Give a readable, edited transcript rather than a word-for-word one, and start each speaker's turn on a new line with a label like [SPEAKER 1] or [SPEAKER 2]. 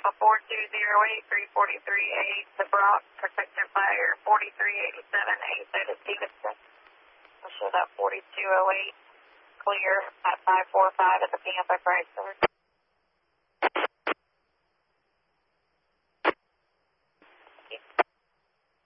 [SPEAKER 1] Alpha 4208, 343A, the Brock, protected fire, 4387A, Zeta Stevenson. We'll show that 4208, clear at 545 at the Tampa Chrysler.